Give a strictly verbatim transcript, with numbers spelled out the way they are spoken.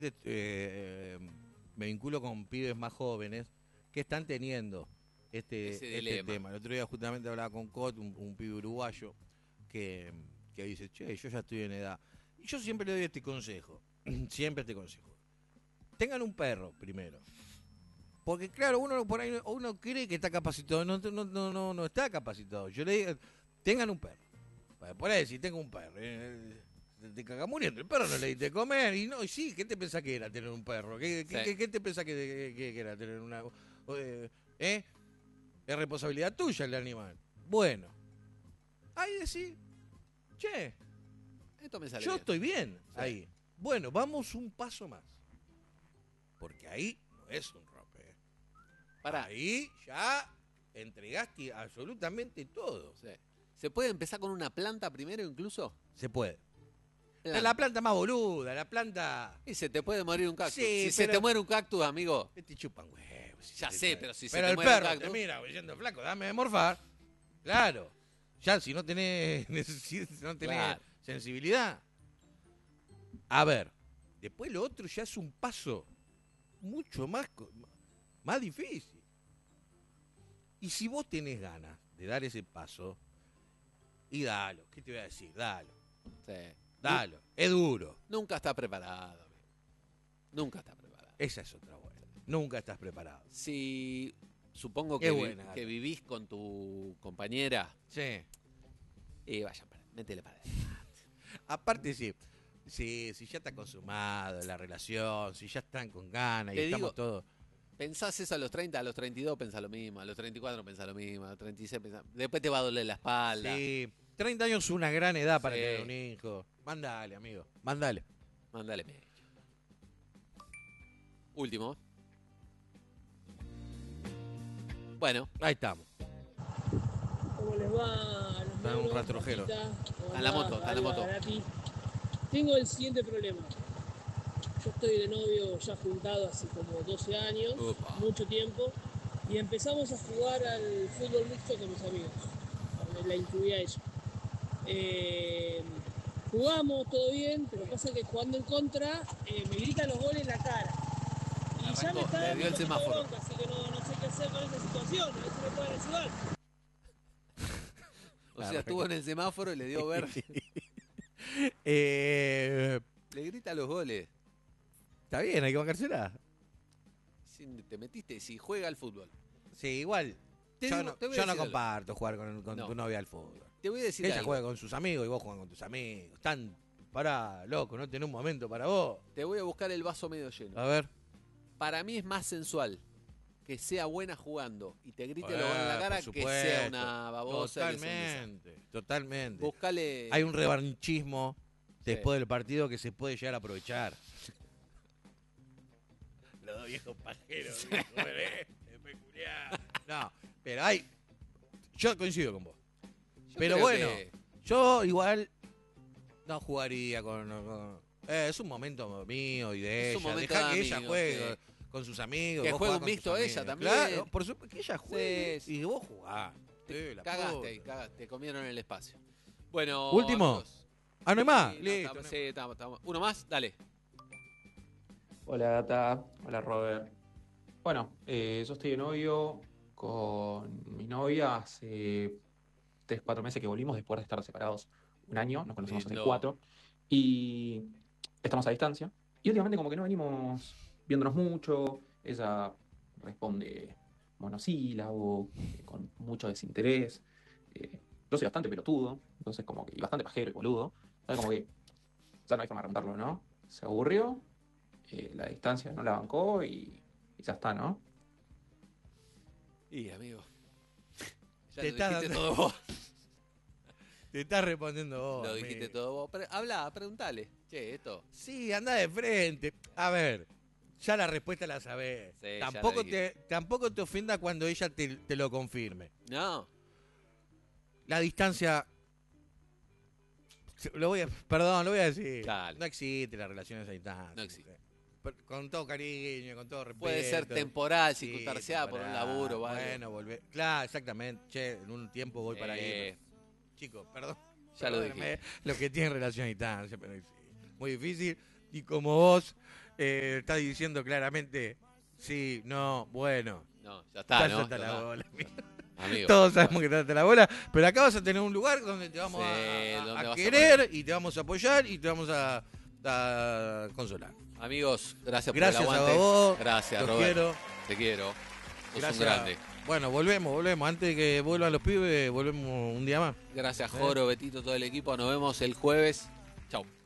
eh, me vinculo con pibes más jóvenes que están teniendo este, este tema. El otro día justamente hablaba con Cot, un, un pibe uruguayo, que, que dice, che, yo ya estoy en edad. Y yo siempre le doy este consejo, siempre este consejo. Tengan un perro primero. Porque claro, uno por ahí uno cree que está capacitado, no, no, no, no, no está capacitado. Yo le digo, tengan un perro. Por ahí si tengo un perro, eh, te cagas muriendo, el perro no le diste de comer, y no, y sí, ¿qué te pensás que era tener un perro? ¿Qué, sí. qué, qué te pensás que, que, que era tener una... Eh, ¿eh? Es responsabilidad tuya el animal. Bueno, ahí decís, che, esto me sale yo bien. estoy bien sí. ahí. Bueno, vamos un paso más. Porque ahí no es un rompe. ¿eh? Pará. Ahí ya entregaste absolutamente todo. Sí. ¿Se puede empezar con una planta primero incluso? Se puede. Planta. La planta más boluda, la planta... Y se te puede morir un cactus. Sí, si pero... se te muere un cactus, amigo... Te chupan huevos. Si ya sé, te... pero si pero se te muere un cactus... Pero el perro te mira diciendo, flaco, dame de morfar. Claro. Ya, si no tenés, si no tenés claro. sensibilidad. A ver, después lo otro ya es un paso mucho más, más difícil. Y si vos tenés ganas de dar ese paso, y dalo, ¿qué te voy a decir? Dalo. Sí. Dalo, es duro. Nunca está preparado. Nunca está preparado. Esa es otra buena. Nunca estás preparado. Si supongo que, buena, vi, que vivís con tu compañera. Sí. Y vaya, métele para adelante. Aparte, sí. Si, si ya está consumado la relación, si ya están con ganas y Te estamos digo, todos... Pensás eso a los treinta, a los treinta y dos pensás lo mismo, a los treinta y cuatro pensás lo mismo, a los treinta y seis pensás... Después te va a doler la espalda. Sí, treinta años es una gran edad para sí. tener un hijo. Mándale, amigo, mándale. Mándale pecho. Último. Bueno. Ahí estamos. ¿Cómo les va? Está un rastrojero. Está en la moto, está en la moto. Tengo el siguiente problema. Yo estoy de novio ya juntado hace como doce años, Upa. mucho tiempo, y empezamos a jugar al fútbol mixto con mis amigos, donde la incluía ella. Eh, jugamos, todo bien, pero pasa que jugando en contra, eh, me gritan los goles en la cara. Y Arrancó, ya me está dando el semáforo. Bronca, así que no, no sé qué hacer con esa situación, a ver si me pueden ayudar. O sea, estuvo en el semáforo y le dio verde. eh... Le grita los goles. Está bien, hay que bancársela. Si te metiste, si juega al fútbol. Sí, igual. Te yo digo, no, te yo no comparto jugar con, con no. tu novia al fútbol. Te voy a decir Ella algo. juega con sus amigos y vos juegas con tus amigos. Están, pará, loco, no tenés un momento para vos. Te voy a buscar el vaso medio lleno. A ver. Para mí es más sensual que sea buena jugando y te grite eh, lo en la cara que sea una babosa. Totalmente, totalmente. Buscale... Hay un revanchismo después sí. del partido que se puede llegar a aprovechar. Los dos viejos pajeros. Sí. ¿eh? Es peculiar. No, pero hay... Yo coincido con vos. Yo pero bueno, que... yo igual no jugaría con... con... Eh, es un momento mío y de es ella. Deja que amigo, ella juegue sí. con sus amigos. Que juegue un mixto ella también. Claro, por supuesto que ella juegue sí. y vos jugás. Te la cagaste ahí, cagaste. Te comieron el espacio. Bueno, último. Amigos. Ah, no hay más. Sí, Listo. No, sí, estamos, estamos. Uno más, dale. Hola Gata, hola Robert. Bueno, eh, yo estoy de novio con mi novia hace tres, cuatro meses que volvimos después de estar separados un año, nos conocemos hace cuatro y estamos a distancia y últimamente como que no venimos viéndonos mucho, ella responde monosílabo, eh, con mucho desinterés, eh, yo soy bastante pelotudo, entonces como que, y bastante pajero y boludo, entonces como que ya no hay forma de preguntarlo, ¿no? Se aburrió. Eh, la distancia no la bancó y, y ya está, ¿no? Y, amigo. Ya te lo dijiste dando... todo vos. Te estás respondiendo vos. Lo dijiste amigo. todo vos. Pero, habla, preguntale. Che, esto. Sí, anda de frente. A ver, ya la respuesta la sabés. Sí, tampoco, te, tampoco te ofenda cuando ella te, te lo confirme. No. La distancia... Lo voy a, perdón, lo voy a decir. Dale. No existe la relación a distancia. No existe. Con todo cariño, con todo respeto. Puede ser temporal, sí, circunstancial, por un laburo, ¿vale? Bueno, volver. Claro, exactamente. Che, en un tiempo voy eh, para ahí. Chicos, perdón. Ya lo dije. Lo que tiene relación a distancia, pero sí, muy difícil. Y como vos, eh, está diciendo claramente, sí, no, bueno. No, ya está, ¿no? Hasta la bola, amigo. Todos sabemos que está hasta la bola, pero acá vas a tener un lugar donde te vamos Sí, a, donde a vas a querer poner. y te vamos a apoyar y te vamos a, a consolar. Amigos, gracias, Gracias por el a aguante. vos. Gracias, Los Robert. quiero. Te quiero. Sos Gracias. un grande. Bueno, volvemos, volvemos. Antes de que vuelvan los pibes, volvemos un día más. Gracias, ¿Eh? Joro, Betito, todo el equipo. Nos vemos el jueves. Chau.